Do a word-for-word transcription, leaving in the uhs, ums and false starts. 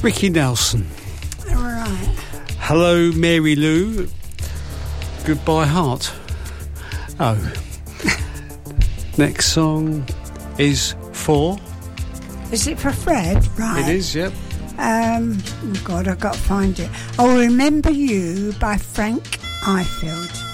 Ricky Nelson. All right. Hello, Mary Lou. Goodbye, Heart. Oh. Next song is for... Is it for Fred? Right. It is, yep. Um, oh God, I've got to find it. I'll Remember You by Frank Ifield.